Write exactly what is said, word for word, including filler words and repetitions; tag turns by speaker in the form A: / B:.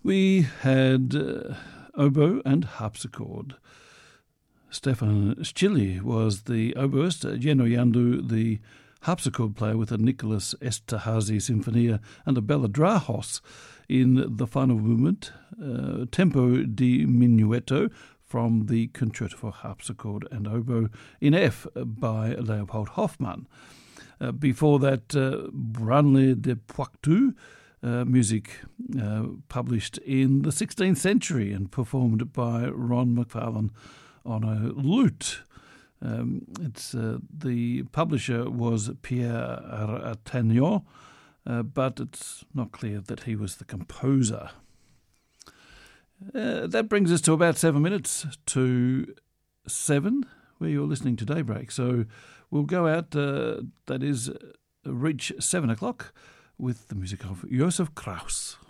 A: We had uh, oboe and harpsichord. Stefan Schilly was the oboist, Jenno Jandu the harpsichord player with a Nicholas Esterhazy Sinfonia and a Bella Drahos in the final movement, uh, Tempo di Minuetto from the Concerto for Harpsichord and Oboe in F by Leopold Hoffmann. Uh, before that, uh, Branly de Poitou, uh, music uh, published in the sixteenth century and performed by Ron McFarlane on a lute. Um, it's uh, the publisher was Pierre Attagnan, uh, but it's not clear that he was the composer. Uh, that brings us to about seven minutes to seven, where you're listening to Daybreak. So we'll go out, uh, that is, uh, reach seven o'clock with the music of Josef Krauss.